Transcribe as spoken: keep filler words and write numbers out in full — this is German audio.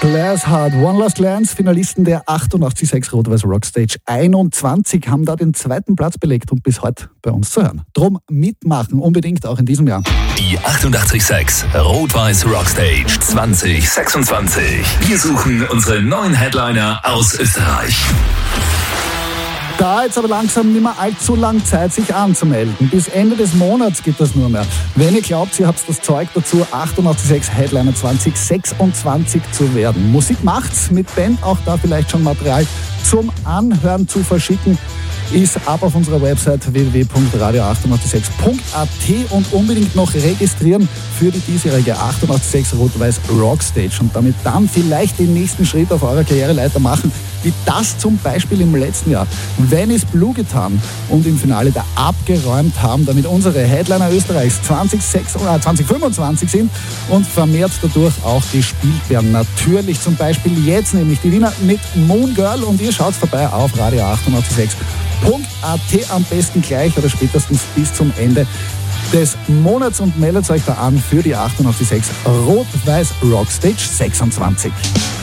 Glass Heart, One Last Glance, Finalisten der achtundachtzig Komma sechs Rot-Weiß Rockstage einundzwanzig haben da den zweiten Platz belegt und bis heute bei uns zu hören. Drum mitmachen, unbedingt auch in diesem Jahr. Die achtundachtzig Komma sechs Rot-Weiß Rockstage zwanzig sechsundzwanzig. Wir suchen unsere neuen Headliner aus Österreich. Da jetzt aber langsam nicht mehr allzu lang Zeit, sich anzumelden. Bis Ende des Monats geht das nur mehr. Wenn ihr glaubt, ihr habt das Zeug dazu, achtundachtzig Komma sechs Headliner zwanzig sechsundzwanzig zu werden. Musik macht's, mit Band auch da vielleicht schon Material zum Anhören zu verschicken, ist ab auf unserer Website w w w punkt radio achtundachtzig sechs punkt a t und unbedingt noch registrieren für die diesjährige achtundachtzig Komma sechs Rot-Weiß Rockstage und damit dann vielleicht den nächsten Schritt auf eurer Karriereleiter machen, wie das zum Beispiel im letzten Jahr Venice Blue getan und im Finale da abgeräumt haben, damit unsere Headliner Österreichs zwanzig fünfundzwanzig sind und vermehrt dadurch auch gespielt werden. Natürlich zum Beispiel jetzt nämlich die Wiener mit Moon Girl und ihr schaut vorbei auf radio achtundachtzig Komma sechs punkt a t am besten gleich oder spätestens bis zum Ende des Monats und meldet euch da an für die achtundachtzig Komma sechs Rot-Weiß Rockstage sechsundzwanzig.